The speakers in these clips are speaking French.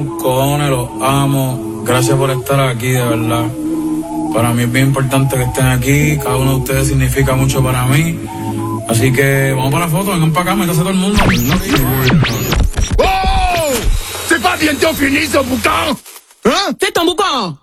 Cojones, los amo. Gracias por estar aquí, de verdad. Para mí es bien importante que estén aquí. Cada uno de ustedes significa mucho para mí. Así que vamos para la foto, vengan para acá, métase todo el mundo. Oh! C'est pas bientôt fini ce boucan? Hein? C'est ton boucan!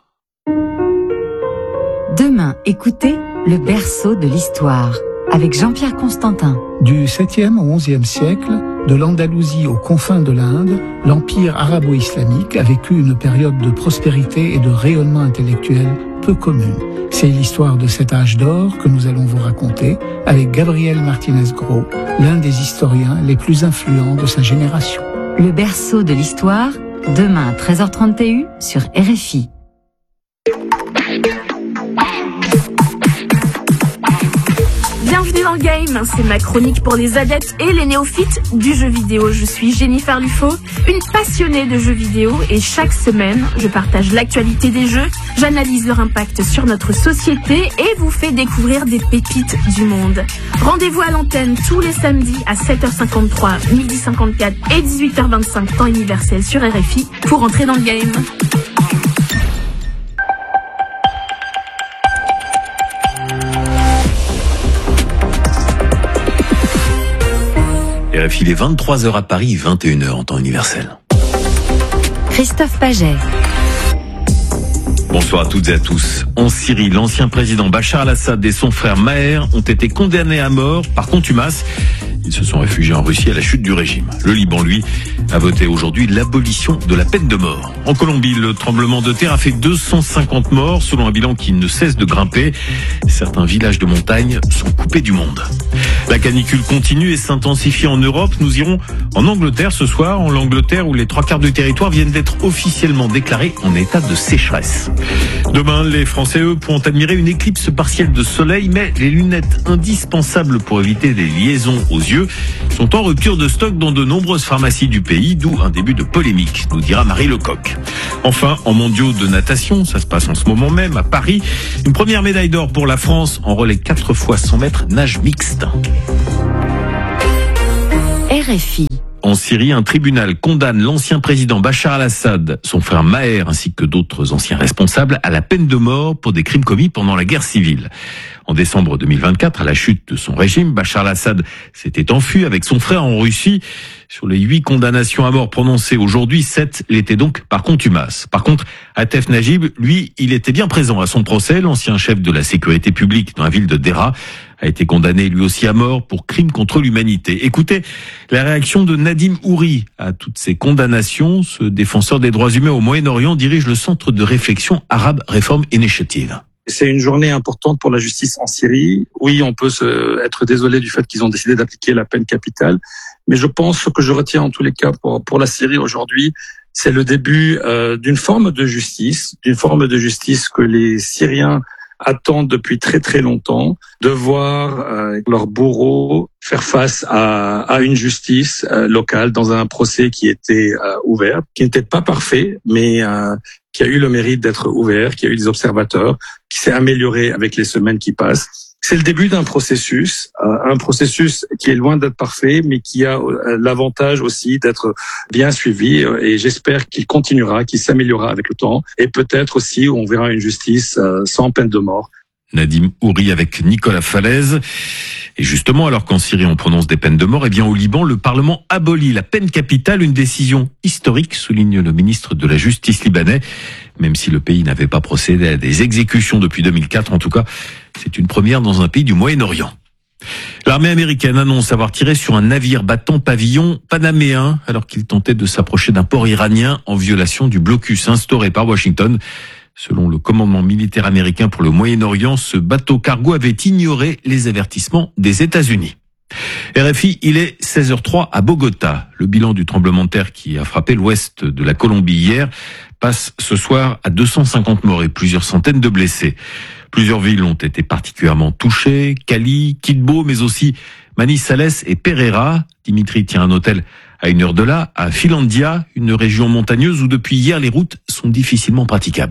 Demain, écoutez Le berceau de l'histoire avec Jean-Pierre Constantin. Du 7e au 11e siècle, de l'Andalousie aux confins de l'Inde, l'empire arabo-islamique a vécu une période de prospérité et de rayonnement intellectuel peu commune. C'est l'histoire de cet âge d'or que nous allons vous raconter avec Gabriel Martinez-Gros, l'un des historiens les plus influents de sa génération. Le berceau de l'histoire, demain à 13h30 TU sur RFI. Bienvenue dans le game, c'est ma chronique pour les adeptes et les néophytes du jeu vidéo. Je suis Jennifer Lufo, une passionnée de jeux vidéo et chaque semaine, je partage l'actualité des jeux, j'analyse leur impact sur notre société et vous fais découvrir des pépites du monde. Rendez-vous à l'antenne tous les samedis à 7h53, 12h54 et 18h25 temps universel sur RFI pour entrer dans le game. RFI, il est 23h à Paris, 21h en temps universel. Christophe Paget. Bonsoir à toutes et à tous. En Syrie, l'ancien président Bachar al-Assad et son frère Maher ont été condamnés à mort par contumace. Ils se sont réfugiés en Russie à la chute du régime. Le Liban, lui, a voté aujourd'hui l'abolition de la peine de mort. En Colombie, le tremblement de terre a fait 250 morts, selon un bilan qui ne cesse de grimper. Certains villages de montagne sont coupés du monde. La canicule continue et s'intensifie en Europe. Nous irons en Angleterre ce soir, en l'Angleterre où les 3/4 du territoire viennent d'être officiellement déclarés en état de sécheresse. Demain, les Français, eux, pourront admirer une éclipse partielle de soleil, mais les lunettes indispensables pour éviter les liaisons aux yeux sont en rupture de stock dans de nombreuses pharmacies du pays, d'où un début de polémique, nous dira Marie Lecoq. Enfin, en mondiaux de natation, ça se passe en ce moment même à Paris, une première médaille d'or pour la France en relais 4 x 100 mètres nage mixte. RFI. En Syrie, un tribunal condamne l'ancien président Bachar al-Assad, son frère Maher ainsi que d'autres anciens responsables à la peine de mort pour des crimes commis pendant la guerre civile. En décembre 2024, à la chute de son régime, Bachar al-Assad s'était enfui avec son frère en Russie. Sur les 8 condamnations à mort prononcées aujourd'hui, 7 l'étaient donc par contumace. Par contre, Atef Najib, lui, il était bien présent à son procès. L'ancien chef de la sécurité publique dans la ville de Dera a été condamné lui aussi à mort pour crime contre l'humanité. Écoutez la réaction de Nadim Houri à toutes ces condamnations. Ce défenseur des droits humains au Moyen-Orient dirige le centre de réflexion Arab Reform Initiative. C'est une journée importante pour la justice en Syrie. Oui, on peut être désolé du fait qu'ils ont décidé d'appliquer la peine capitale, mais je pense que je retiens en tous les cas pour la Syrie aujourd'hui, c'est le début d'une forme de justice que les Syriens attendent depuis très très longtemps, de voir leurs bourreaux faire face à une justice locale dans un procès qui était ouvert, qui n'était pas parfait, mais qui a eu le mérite d'être ouvert, qui a eu des observateurs, qui s'est amélioré avec les semaines qui passent. C'est le début d'un processus qui est loin d'être parfait, mais qui a l'avantage aussi d'être bien suivi. Et j'espère qu'il continuera, qu'il s'améliorera avec le temps. Et peut-être aussi, on verra une justice sans peine de mort. Nadim Houri avec Nicolas Falaise. Et justement, alors qu'en Syrie on prononce des peines de mort, eh bien au Liban, le Parlement abolit la peine capitale, une décision historique, souligne le ministre de la Justice libanais. Même si le pays n'avait pas procédé à des exécutions depuis 2004, en tout cas, c'est une première dans un pays du Moyen-Orient. L'armée américaine annonce avoir tiré sur un navire battant pavillon panaméen alors qu'il tentait de s'approcher d'un port iranien en violation du blocus instauré par Washington. Selon le commandement militaire américain pour le Moyen-Orient, ce bateau cargo avait ignoré les avertissements des États-Unis. RFI, il est 16h03 à Bogota. Le bilan du tremblement de terre qui a frappé l'ouest de la Colombie hier passe ce soir à 250 morts et plusieurs centaines de blessés. Plusieurs villes ont été particulièrement touchées, Cali, Quibdó, mais aussi Manizales et Pereira. Dimitri tient un hôtel à 1 heure de là, à Finlandia, une région montagneuse où depuis hier les routes sont difficilement praticables.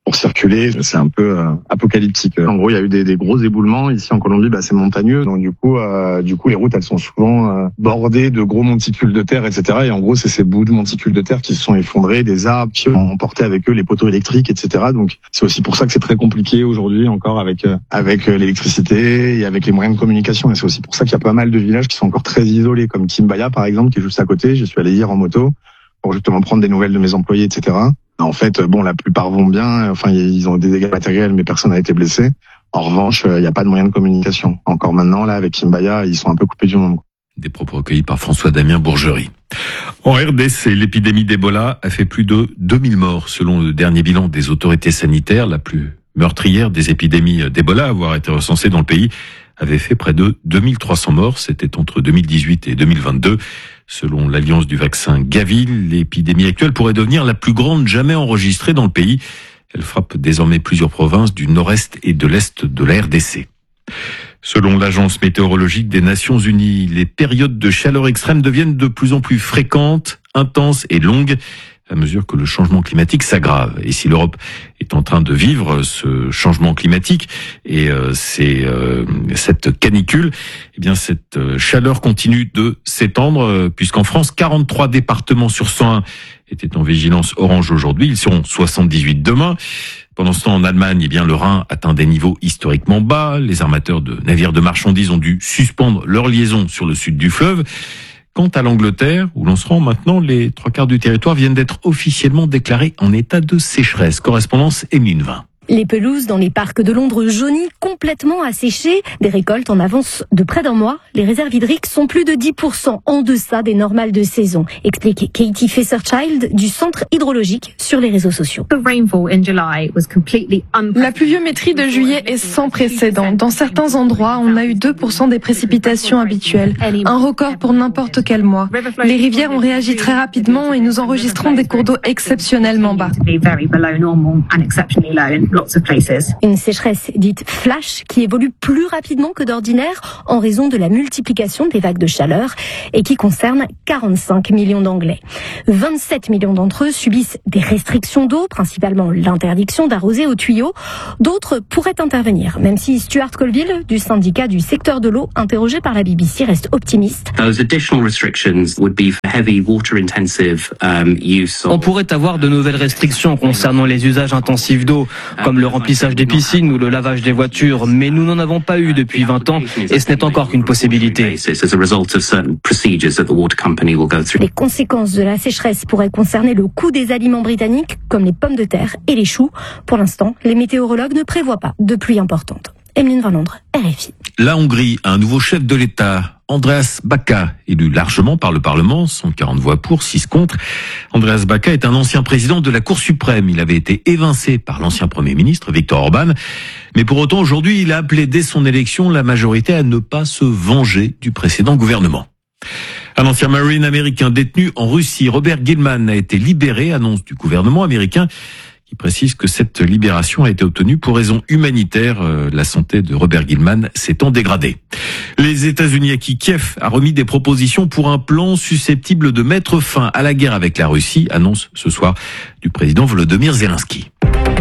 pour circuler. C'est un peu apocalyptique. En gros, il y a eu des gros éboulements ici en Colombie. C'est montagneux, donc du coup, les routes elles sont souvent bordées de gros monticules de terre, etc. Et en gros, c'est ces bouts de monticules de terre qui se sont effondrés, des arbres qui ont emporté avec eux les poteaux électriques, etc. Donc c'est aussi pour ça que c'est très compliqué aujourd'hui encore avec l'électricité et avec les moyens de communication. Et c'est aussi pour ça qu'il y a pas mal de villages qui sont encore très isolés, comme Quimbaya par exemple, qui est juste à côté. J'y suis allé hier en moto pour justement prendre des nouvelles de mes employés, etc. En fait, la plupart vont bien. Enfin, ils ont des dégâts matériels, mais personne n'a été blessé. En revanche, il n'y a pas de moyen de communication. Encore maintenant, là, avec Quimbaya, ils sont un peu coupés du monde. Des propos recueillis par François-Damien Bourgerie. En RDC, l'épidémie d'Ebola a fait plus de 2000 morts, selon le dernier bilan des autorités sanitaires. La plus meurtrière des épidémies d'Ebola à avoir été recensée dans le pays avait fait près de 2300 morts. C'était entre 2018 et 2022. Selon l'Alliance du vaccin Gavi, l'épidémie actuelle pourrait devenir la plus grande jamais enregistrée dans le pays. Elle frappe désormais plusieurs provinces du nord-est et de l'est de la RDC. Selon l'Agence météorologique des Nations Unies, les périodes de chaleur extrême deviennent de plus en plus fréquentes, intenses et longues à mesure que le changement climatique s'aggrave. Et si l'Europe est en train de vivre ce changement climatique et cette canicule, eh bien cette chaleur continue de s'étendre, puisqu'en France, 43 départements sur 101 étaient en vigilance orange aujourd'hui. Ils seront 78 demain. Pendant ce temps, en Allemagne, eh bien, le Rhin atteint des niveaux historiquement bas. Les armateurs de navires de marchandises ont dû suspendre leur liaison sur le sud du fleuve. Quant à l'Angleterre, où l'on se rend maintenant, les 3/4 du territoire viennent d'être officiellement déclarés en état de sécheresse. Correspondance Émeline Vin. Les pelouses dans les parcs de Londres jaunies, complètement asséchées, des récoltes en avance de près d'un mois. Les réserves hydriques sont plus de 10% en deçà des normales de saison, explique Katie Fesserchild du Centre hydrologique sur les réseaux sociaux. La pluviométrie de juillet est sans précédent. Dans certains endroits, on a eu 2% des précipitations habituelles, un record pour n'importe quel mois. Les rivières ont réagi très rapidement et nous enregistrons des cours d'eau exceptionnellement bas. Une sécheresse dite flash qui évolue plus rapidement que d'ordinaire en raison de la multiplication des vagues de chaleur et qui concerne 45 millions d'Anglais. 27 millions d'entre eux subissent des restrictions d'eau, principalement l'interdiction d'arroser au tuyau. D'autres pourraient intervenir, même si Stuart Colville, du syndicat du secteur de l'eau, interrogé par la BBC, reste optimiste. On pourrait avoir de nouvelles restrictions concernant les usages intensifs d'eau, comme le remplissage des piscines ou le lavage des voitures, mais nous n'en avons pas eu depuis 20 ans et ce n'est encore qu'une possibilité. Les conséquences de la sécheresse pourraient concerner le coût des aliments britanniques, comme les pommes de terre et les choux. Pour l'instant, les météorologues ne prévoient pas de pluie importante. Emeline Van Londres, RFI. La Hongrie a un nouveau chef de l'État, Andreas Baka, élu largement par le Parlement, 140 voix pour, 6 contre. Andreas Baka est un ancien président de la Cour suprême. Il avait été évincé par l'ancien Premier ministre, Viktor Orban. Mais pour autant, aujourd'hui, il a appelé dès son élection la majorité à ne pas se venger du précédent gouvernement. Un ancien Marine américain détenu en Russie, Robert Gilman, a été libéré, annonce du gouvernement américain, qui précise que cette libération a été obtenue pour raisons humanitaires. La santé de Robert Gilman s'étant dégradée. Les États-Unis, à qui Kiev a remis des propositions pour un plan susceptible de mettre fin à la guerre avec la Russie, annonce ce soir du président Volodymyr Zelensky.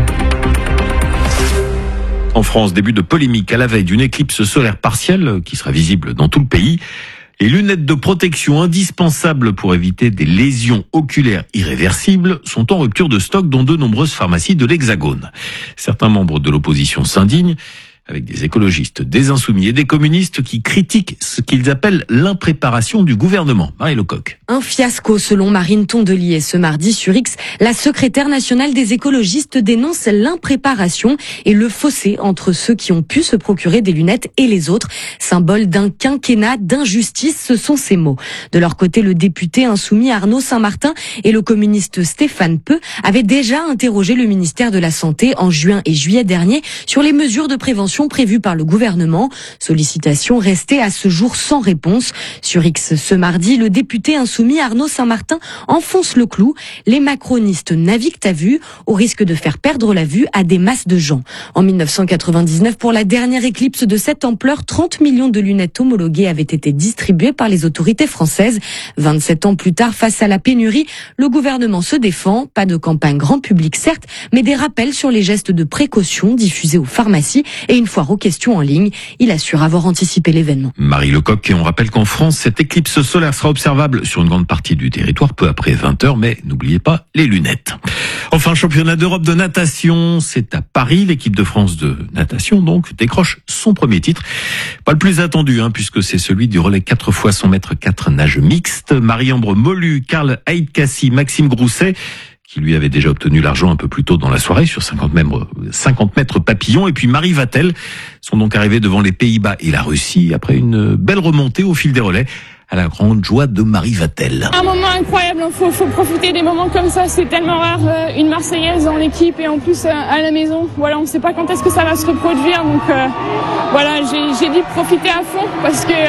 En France, début de polémique à la veille d'une éclipse solaire partielle qui sera visible dans tout le pays. Les lunettes de protection indispensables pour éviter des lésions oculaires irréversibles sont en rupture de stock dans de nombreuses pharmacies de l'Hexagone. Certains membres de l'opposition s'indignent, avec des écologistes, des insoumis et des communistes qui critiquent ce qu'ils appellent l'impréparation du gouvernement. Marie Lecoq. Un fiasco selon Marine Tondelier. Ce mardi sur X, la secrétaire nationale des écologistes dénonce l'impréparation et le fossé entre ceux qui ont pu se procurer des lunettes et les autres. Symbole d'un quinquennat d'injustice, ce sont ces mots. De leur côté, le député insoumis Arnaud Saint-Martin et le communiste Stéphane Peu avaient déjà interrogé le ministère de la Santé en juin et juillet dernier sur les mesures de prévention intervention prévue par le gouvernement. Sollicitation restée à ce jour sans réponse. Sur X ce mardi, le député insoumis Arnaud Saint-Martin enfonce le clou. Les macronistes naviguent à vue au risque de faire perdre la vue à des masses de gens. En 1999, pour la dernière éclipse de cette ampleur, 30 millions de lunettes homologuées avaient été distribuées par les autorités françaises. 27 ans plus tard, face à la pénurie, le gouvernement se défend. Pas de campagne grand public, certes, mais des rappels sur les gestes de précaution diffusés aux pharmacies et une foire aux questions en ligne. Il assure avoir anticipé l'événement. Marie Lecoq, et on rappelle qu'en France, cette éclipse solaire sera observable sur une grande partie du territoire peu après 20h, mais n'oubliez pas les lunettes. Enfin, championnat d'Europe de natation, c'est à Paris. L'équipe de France de natation, donc, décroche son premier titre. Pas le plus attendu, puisque c'est celui du relais 4 x 100 mètres 4 nage mixte. Marie-Ambre Molu, Karl Aït-Kassi, Maxime Grousset, qui lui avait déjà obtenu l'argent un peu plus tôt dans la soirée sur 50 mètres papillon. Et puis Marie Vatel sont donc arrivés devant les Pays-Bas et la Russie après une belle remontée au fil des relais, à la grande joie de Marie Vatel. Un moment incroyable, faut profiter des moments comme ça, c'est tellement rare, une Marseillaise en équipe et en plus à la maison. Voilà, on ne sait pas quand est-ce que ça va se reproduire, donc voilà, j'ai dit profiter à fond parce que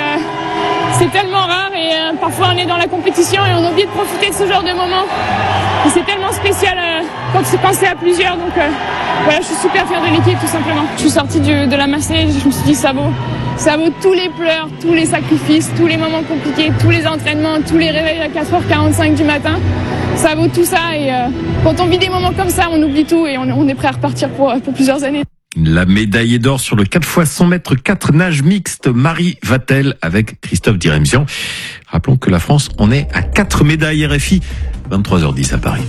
c'est tellement rare et parfois on est dans la compétition et on oublie de profiter de ce genre de moments. Et c'est tellement spécial quand c'est à plusieurs, donc voilà, je suis super fière de l'équipe tout simplement. Je suis sortie de la Marseillaise, je me suis dit ça vaut tous les pleurs, tous les sacrifices, tous les moments compliqués, tous les entraînements, tous les réveils à 4h45 du matin. Ça vaut tout ça et quand on vit des moments comme ça, on oublie tout et on est prêt à repartir pour plusieurs années. La médaille d'or sur le 4 x 100 mètres 4 nage mixte, Marie Vatel avec Christophe Diremzian. Rappelons que la France en est à 4 médailles. RFI, 23h10 à Paris.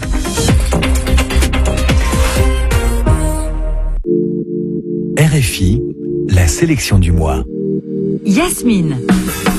RFI, la sélection du mois. Yasmine.